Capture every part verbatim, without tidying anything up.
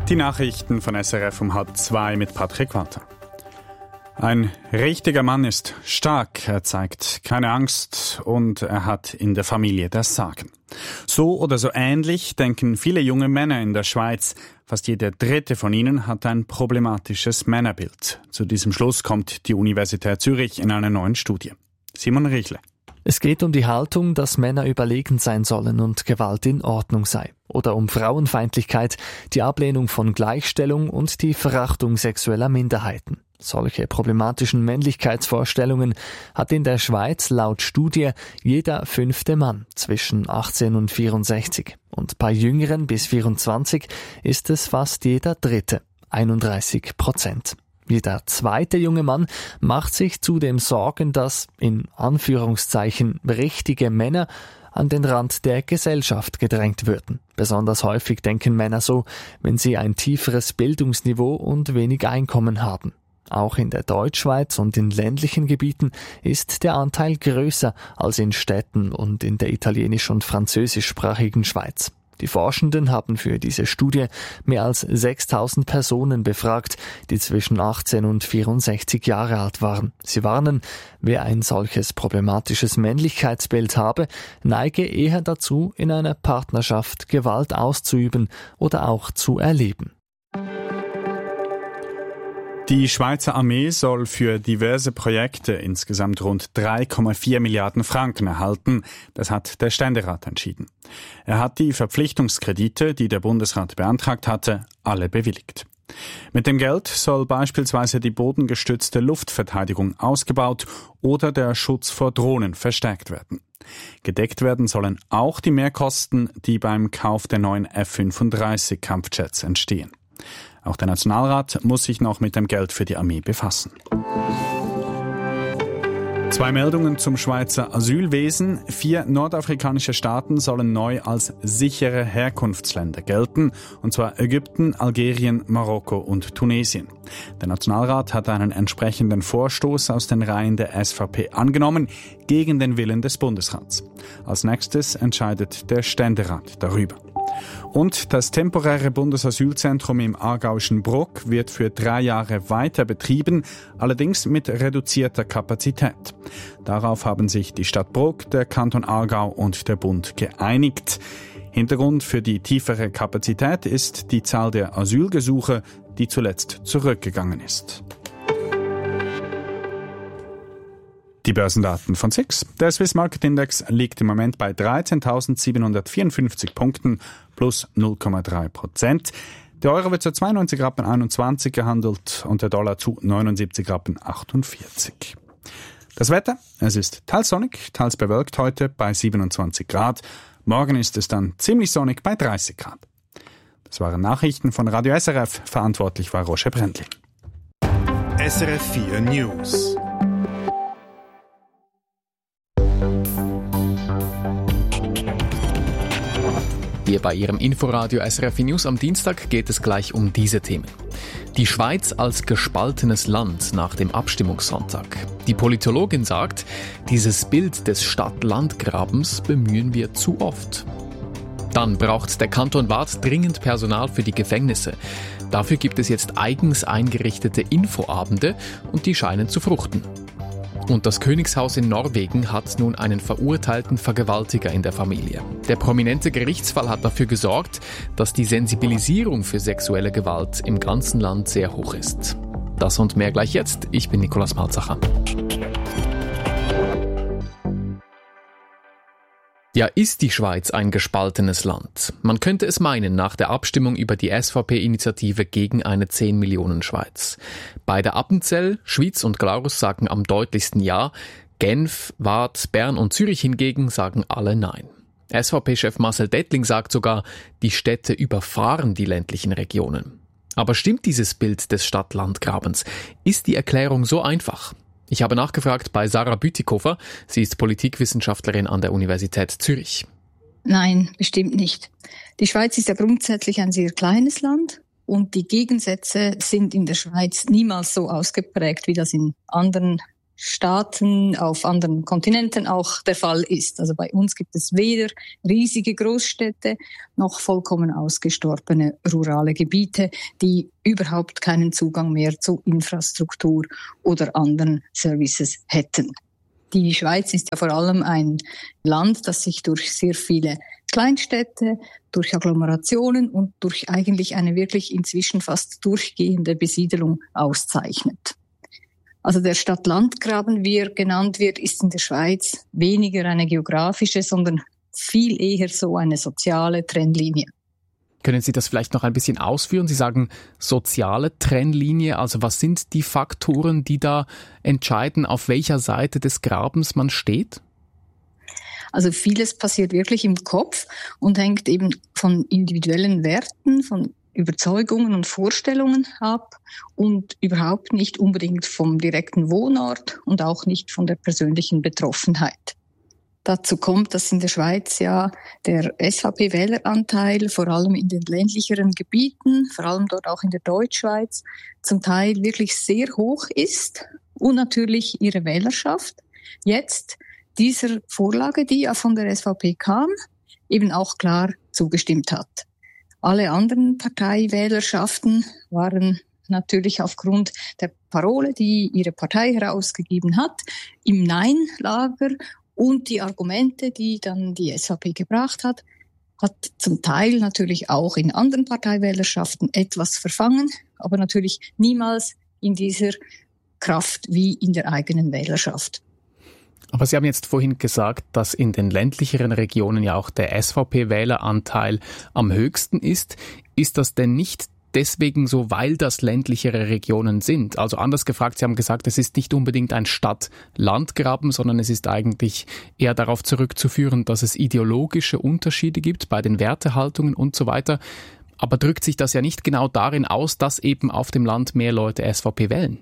Die Nachrichten von S R F um halb zwei mit Patrick Walter. Ein richtiger Mann ist stark, er zeigt keine Angst und er hat in der Familie das Sagen. So oder so ähnlich denken viele junge Männer in der Schweiz. Fast jeder dritte von ihnen hat ein problematisches Männerbild. Zu diesem Schluss kommt die Universität Zürich in einer neuen Studie. Simon Riechle. Es geht um die Haltung, dass Männer überlegen sein sollen und Gewalt in Ordnung sei. Oder um Frauenfeindlichkeit, die Ablehnung von Gleichstellung und die Verachtung sexueller Minderheiten. Solche problematischen Männlichkeitsvorstellungen hat in der Schweiz laut Studie jeder fünfte Mann zwischen achtzehn und vierundsechzig. Und bei Jüngeren bis vierundzwanzig ist es fast jeder dritte, einunddreißig Prozent. Jeder zweite junge Mann macht sich zudem Sorgen, dass, in Anführungszeichen, richtige Männer an den Rand der Gesellschaft gedrängt würden. Besonders häufig denken Männer so, wenn sie ein tieferes Bildungsniveau und wenig Einkommen haben. Auch in der Deutschschweiz und in ländlichen Gebieten ist der Anteil größer als in Städten und in der italienisch- und französischsprachigen Schweiz. Die Forschenden haben für diese Studie mehr als sechstausend Personen befragt, die zwischen achtzehn und vierundsechzig Jahre alt waren. Sie warnen, wer ein solches problematisches Männlichkeitsbild habe, neige eher dazu, in einer Partnerschaft Gewalt auszuüben oder auch zu erleben. Die Schweizer Armee soll für diverse Projekte insgesamt rund drei Komma vier Milliarden Franken erhalten. Das hat der Ständerat entschieden. Er hat die Verpflichtungskredite, die der Bundesrat beantragt hatte, alle bewilligt. Mit dem Geld soll beispielsweise die bodengestützte Luftverteidigung ausgebaut oder der Schutz vor Drohnen verstärkt werden. Gedeckt werden sollen auch die Mehrkosten, die beim Kauf der neuen F fünfunddreißig Kampfjets entstehen. Auch der Nationalrat muss sich noch mit dem Geld für die Armee befassen. Zwei Meldungen zum Schweizer Asylwesen. Vier nordafrikanische Staaten sollen neu als sichere Herkunftsländer gelten, und zwar Ägypten, Algerien, Marokko und Tunesien. Der Nationalrat hat einen entsprechenden Vorstoß aus den Reihen der S V P angenommen, gegen den Willen des Bundesrats. Als nächstes entscheidet der Ständerat darüber. Und das temporäre Bundesasylzentrum im aargauischen Bruck wird für drei Jahre weiter betrieben, allerdings mit reduzierter Kapazität. Darauf haben sich die Stadt Bruck, der Kanton Aargau und der Bund geeinigt. Hintergrund für die tiefere Kapazität ist die Zahl der Asylgesuche, die zuletzt zurückgegangen ist. Die Börsendaten von S I X. Der Swiss Market Index liegt im Moment bei dreizehntausendsiebenhundertvierundfünfzig Punkten plus null Komma drei Prozent. Der Euro wird zu zweiundneunzig Rappen einundzwanzig gehandelt und der Dollar zu neunundsiebzig Rappen achtundvierzig. Das Wetter, es ist teils sonnig, teils bewölkt heute bei siebenundzwanzig Grad. Morgen ist es dann ziemlich sonnig bei dreißig Grad. Das waren Nachrichten von Radio S R F. Verantwortlich war Roger Brändli. S R F vier News. Hier bei Ihrem Inforadio S R F News am Dienstag geht es gleich um diese Themen. Die Schweiz als gespaltenes Land nach dem Abstimmungssonntag. Die Politologin sagt, dieses Bild des Stadt-Land-Grabens bemühen wir zu oft. Dann braucht der Kanton Waadt dringend Personal für die Gefängnisse. Dafür gibt es jetzt eigens eingerichtete Infoabende und die scheinen zu fruchten. Und das Königshaus in Norwegen hat nun einen verurteilten Vergewaltiger in der Familie. Der prominente Gerichtsfall hat dafür gesorgt, dass die Sensibilisierung für sexuelle Gewalt im ganzen Land sehr hoch ist. Das und mehr gleich jetzt. Ich bin Nikolaus Malzacher. Ja, ist die Schweiz ein gespaltenes Land? Man könnte es meinen nach der Abstimmung über die S V P-Initiative gegen eine zehn Millionen Schweiz. Beide Appenzell, Schwyz und Glarus sagen am deutlichsten Ja. Genf, Waadt, Bern und Zürich hingegen sagen alle Nein. S V P-Chef Marcel Dettling sagt sogar, die Städte überfahren die ländlichen Regionen. Aber stimmt dieses Bild des Stadt-Land-Grabens? Ist die Erklärung so einfach? Ich habe nachgefragt bei Sarah Bütikofer. Sie ist Politikwissenschaftlerin an der Universität Zürich. Nein, bestimmt nicht. Die Schweiz ist ja grundsätzlich ein sehr kleines Land und die Gegensätze sind in der Schweiz niemals so ausgeprägt, wie das in anderen Staaten, auf anderen Kontinenten auch der Fall ist. Also bei uns gibt es weder riesige Großstädte noch vollkommen ausgestorbene rurale Gebiete, die überhaupt keinen Zugang mehr zu Infrastruktur oder anderen Services hätten. Die Schweiz ist ja vor allem ein Land, das sich durch sehr viele Kleinstädte, durch Agglomerationen und durch eigentlich eine wirklich inzwischen fast durchgehende Besiedelung auszeichnet. Also der Stadt-Land-Graben, wie er genannt wird, ist in der Schweiz weniger eine geografische, sondern viel eher so eine soziale Trennlinie. Können Sie das vielleicht noch ein bisschen ausführen? Sie sagen soziale Trennlinie. Also was sind die Faktoren, die da entscheiden, auf welcher Seite des Grabens man steht? Also vieles passiert wirklich im Kopf und hängt eben von individuellen Werten, von Überzeugungen und Vorstellungen ab und überhaupt nicht unbedingt vom direkten Wohnort und auch nicht von der persönlichen Betroffenheit. Dazu kommt, dass in der Schweiz ja der S V P-Wähleranteil vor allem in den ländlicheren Gebieten, vor allem dort auch in der Deutschschweiz, zum Teil wirklich sehr hoch ist und natürlich ihre Wählerschaft jetzt dieser Vorlage, die ja von der S V P kam, eben auch klar zugestimmt hat. Alle anderen Parteiwählerschaften waren natürlich aufgrund der Parole, die ihre Partei herausgegeben hat, im Nein-Lager und die Argumente, die dann die S V P gebracht hat, hat zum Teil natürlich auch in anderen Parteiwählerschaften etwas verfangen, aber natürlich niemals in dieser Kraft wie in der eigenen Wählerschaft. Aber Sie haben jetzt vorhin gesagt, dass in den ländlicheren Regionen ja auch der S V P-Wähleranteil am höchsten ist. Ist das denn nicht deswegen so, weil das ländlichere Regionen sind? Also anders gefragt, Sie haben gesagt, es ist nicht unbedingt ein Stadt-Land-Graben, sondern es ist eigentlich eher darauf zurückzuführen, dass es ideologische Unterschiede gibt bei den Wertehaltungen und so weiter. Aber drückt sich das ja nicht genau darin aus, dass eben auf dem Land mehr Leute S V P wählen?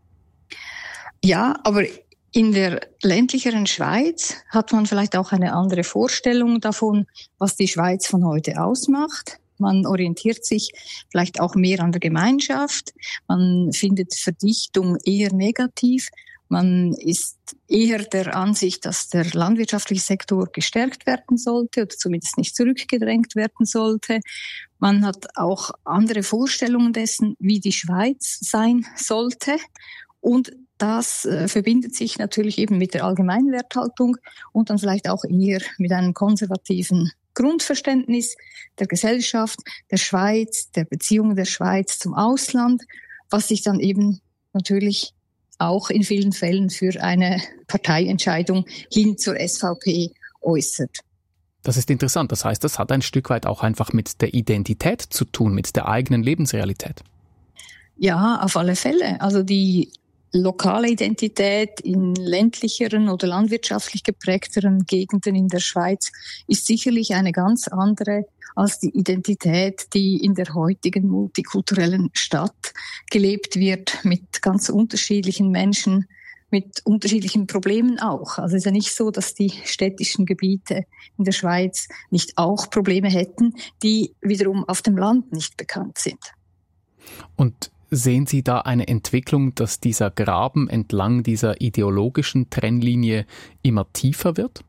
Ja, aber in der ländlicheren Schweiz hat man vielleicht auch eine andere Vorstellung davon, was die Schweiz von heute ausmacht. Man orientiert sich vielleicht auch mehr an der Gemeinschaft. Man findet Verdichtung eher negativ. Man ist eher der Ansicht, dass der landwirtschaftliche Sektor gestärkt werden sollte oder zumindest nicht zurückgedrängt werden sollte. Man hat auch andere Vorstellungen dessen, wie die Schweiz sein sollte. Und das äh, verbindet sich natürlich eben mit der allgemeinen Werthaltung und dann vielleicht auch eher mit einem konservativen Grundverständnis der Gesellschaft, der Schweiz, der Beziehungen der Schweiz zum Ausland, was sich dann eben natürlich auch in vielen Fällen für eine Parteientscheidung hin zur S V P äußert. Das ist interessant. Das heißt, das hat ein Stück weit auch einfach mit der Identität zu tun, mit der eigenen Lebensrealität. Ja, auf alle Fälle. Also die lokale Identität in ländlicheren oder landwirtschaftlich geprägteren Gegenden in der Schweiz ist sicherlich eine ganz andere als die Identität, die in der heutigen multikulturellen Stadt gelebt wird, mit ganz unterschiedlichen Menschen, mit unterschiedlichen Problemen auch. Also es ist ja nicht so, dass die städtischen Gebiete in der Schweiz nicht auch Probleme hätten, die wiederum auf dem Land nicht bekannt sind. Und sehen Sie da eine Entwicklung, dass dieser Graben entlang dieser ideologischen Trennlinie immer tiefer wird?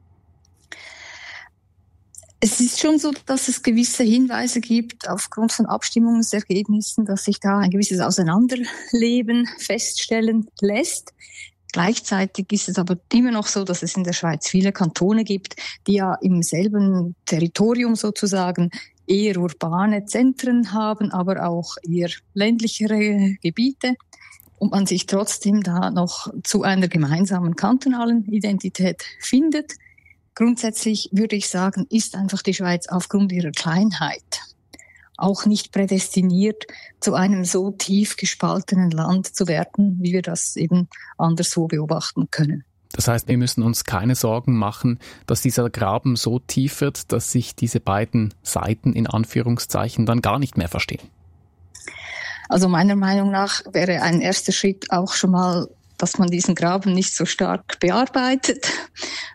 Es ist schon so, dass es gewisse Hinweise gibt aufgrund von Abstimmungsergebnissen, dass sich da ein gewisses Auseinanderleben feststellen lässt. Gleichzeitig ist es aber immer noch so, dass es in der Schweiz viele Kantone gibt, die ja im selben Territorium sozusagen eher urbane Zentren haben, aber auch eher ländlichere Gebiete und man sich trotzdem da noch zu einer gemeinsamen kantonalen Identität findet. Grundsätzlich würde ich sagen, ist einfach die Schweiz aufgrund ihrer Kleinheit auch nicht prädestiniert, zu einem so tief gespaltenen Land zu werden, wie wir das eben anderswo beobachten können. Das heißt, wir müssen uns keine Sorgen machen, dass dieser Graben so tief wird, dass sich diese beiden Seiten in Anführungszeichen dann gar nicht mehr verstehen. Also meiner Meinung nach wäre ein erster Schritt auch schon mal, dass man diesen Graben nicht so stark bearbeitet,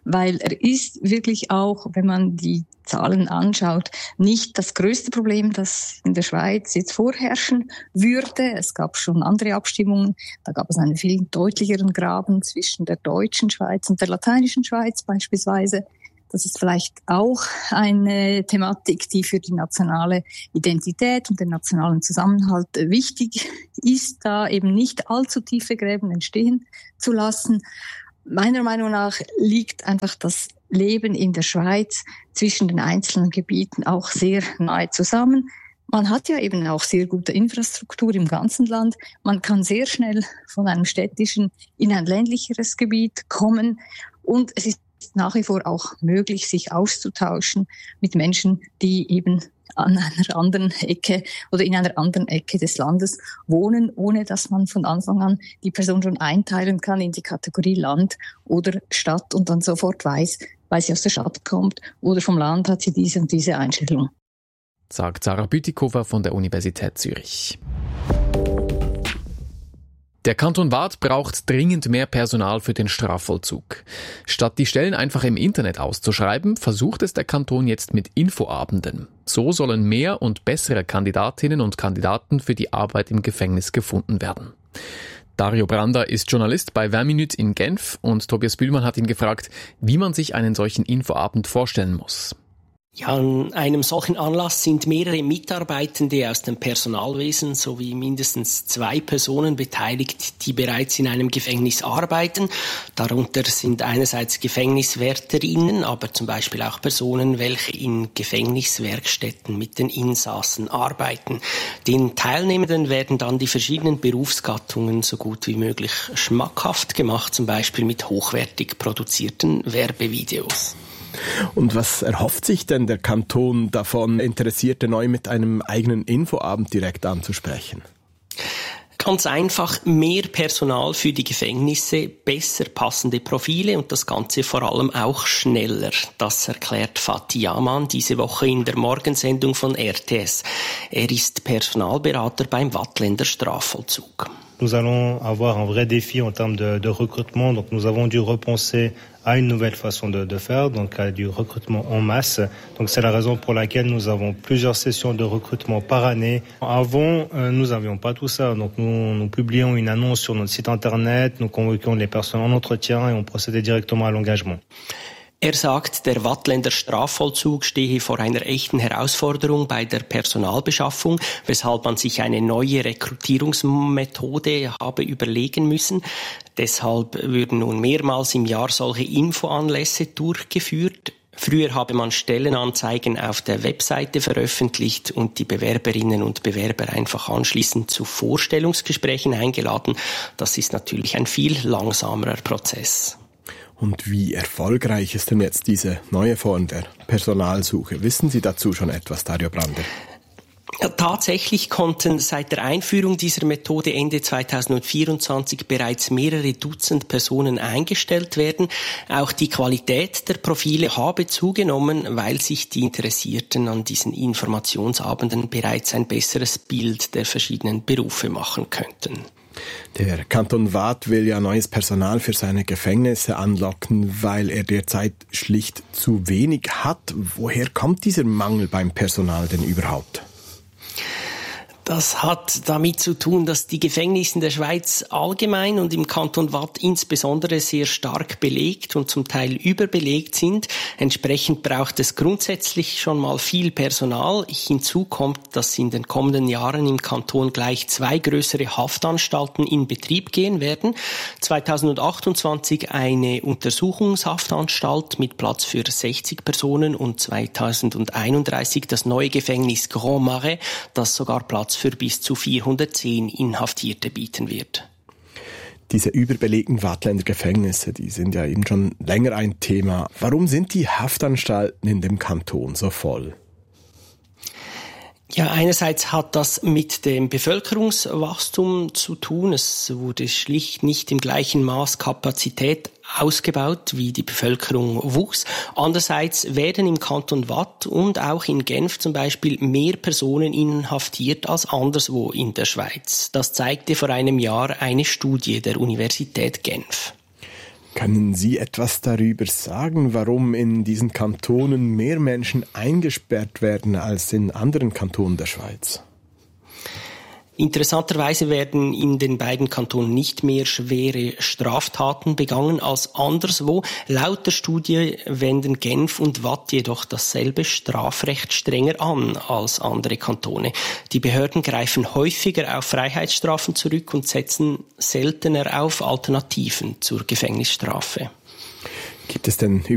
weil er ist wirklich auch, wenn man die Zahlen anschaut, nicht das größte Problem, das in der Schweiz jetzt vorherrschen würde. Es gab schon andere Abstimmungen, da gab es einen viel deutlicheren Graben zwischen der deutschen Schweiz und der lateinischen Schweiz beispielsweise. Das ist vielleicht auch eine Thematik, die für die nationale Identität und den nationalen Zusammenhalt wichtig ist, da eben nicht allzu tiefe Gräben entstehen zu lassen. Meiner Meinung nach liegt einfach das Leben in der Schweiz zwischen den einzelnen Gebieten auch sehr nahe zusammen. Man hat ja eben auch sehr gute Infrastruktur im ganzen Land. Man kann sehr schnell von einem städtischen in ein ländlicheres Gebiet kommen. Und es ist nach wie vor auch möglich, sich auszutauschen mit Menschen, die eben an einer anderen Ecke oder in einer anderen Ecke des Landes wohnen, ohne dass man von Anfang an die Person schon einteilen kann in die Kategorie Land oder Stadt und dann sofort weiß, weil sie aus der Stadt kommt oder vom Land hat sie diese und diese Einstellung. Sagt Sarah Bütikofer von der Universität Zürich. Der Kanton Waadt braucht dringend mehr Personal für den Strafvollzug. Statt die Stellen einfach im Internet auszuschreiben, versucht es der Kanton jetzt mit Infoabenden. So sollen mehr und bessere Kandidatinnen und Kandidaten für die Arbeit im Gefängnis gefunden werden. Dario Brander ist Journalist bei vingt Minuten in Genf und Tobias Bühlmann hat ihn gefragt, wie man sich einen solchen Infoabend vorstellen muss. Ja, an einem solchen Anlass sind mehrere Mitarbeitende aus dem Personalwesen sowie mindestens zwei Personen beteiligt, die bereits in einem Gefängnis arbeiten. Darunter sind einerseits Gefängniswärterinnen, aber zum Beispiel auch Personen, welche in Gefängniswerkstätten mit den Insassen arbeiten. Den Teilnehmenden werden dann die verschiedenen Berufsgattungen so gut wie möglich schmackhaft gemacht, zum Beispiel mit hochwertig produzierten Werbevideos. Und was erhofft sich denn der Kanton davon, Interessierte neu mit einem eigenen Infoabend direkt anzusprechen? Ganz einfach mehr Personal für die Gefängnisse, besser passende Profile und das Ganze vor allem auch schneller. Das erklärt Fatih Yaman diese Woche in der Morgensendung von R T S. Er ist Personalberater beim Waadtländer Strafvollzug. Nous allons avoir un vrai défi en termes de, de recrutement. Donc, nous avons dû repenser à une nouvelle façon de, de faire, donc à du recrutement en masse. Donc, c'est la raison pour laquelle nous avons plusieurs sessions de recrutement par année. Avant, euh, nous n'avions pas tout ça. Donc, nous, nous publions une annonce sur notre site internet, nous convoquions les personnes en entretien et on procédait directement à l'engagement. Er sagt, der Waadtländer Strafvollzug stehe vor einer echten Herausforderung bei der Personalbeschaffung, weshalb man sich eine neue Rekrutierungsmethode habe überlegen müssen. Deshalb würden nun mehrmals im Jahr solche Infoanlässe durchgeführt. Früher habe man Stellenanzeigen auf der Webseite veröffentlicht und die Bewerberinnen und Bewerber einfach anschließend zu Vorstellungsgesprächen eingeladen. Das ist natürlich ein viel langsamerer Prozess. Und wie erfolgreich ist denn jetzt diese neue Form der Personalsuche? Wissen Sie dazu schon etwas, Dario Brander? Ja, tatsächlich konnten seit der Einführung dieser Methode Ende zweitausendvierundzwanzig bereits mehrere Dutzend Personen eingestellt werden. Auch die Qualität der Profile habe zugenommen, weil sich die Interessierten an diesen Informationsabenden bereits ein besseres Bild der verschiedenen Berufe machen könnten. Der Kanton Waadt will ja neues Personal für seine Gefängnisse anlocken, weil er derzeit schlicht zu wenig hat. Woher kommt dieser Mangel beim Personal denn überhaupt? Das hat damit zu tun, dass die Gefängnisse in der Schweiz allgemein und im Kanton Waadt insbesondere sehr stark belegt und zum Teil überbelegt sind. Entsprechend braucht es grundsätzlich schon mal viel Personal. Hinzu kommt, dass in den kommenden Jahren im Kanton gleich zwei größere Haftanstalten in Betrieb gehen werden. zweitausendachtundzwanzig eine Untersuchungshaftanstalt mit Platz für sechzig Personen und zweitausendeinunddreißig das neue Gefängnis Grand Marais, das sogar Platz für bis zu vierhundertzehn Inhaftierte bieten wird. Diese überbelegten Waadtländer Gefängnisse, die sind ja eben schon länger ein Thema. Warum sind die Haftanstalten in dem Kanton so voll? Ja, einerseits hat das mit dem Bevölkerungswachstum zu tun. Es wurde schlicht nicht im gleichen Maß Kapazität ausgebaut, wie die Bevölkerung wuchs. Andererseits werden im Kanton Waadt und auch in Genf zum Beispiel mehr Personen inhaftiert als anderswo in der Schweiz. Das zeigte vor einem Jahr eine Studie der Universität Genf. Können Sie etwas darüber sagen, warum in diesen Kantonen mehr Menschen eingesperrt werden als in anderen Kantonen der Schweiz? Interessanterweise werden in den beiden Kantonen nicht mehr schwere Straftaten begangen als anderswo. Laut der Studie wenden Genf und Waadt jedoch dasselbe Strafrecht strenger an als andere Kantone. Die Behörden greifen häufiger auf Freiheitsstrafen zurück und setzen seltener auf Alternativen zur Gefängnisstrafe. Gibt es denn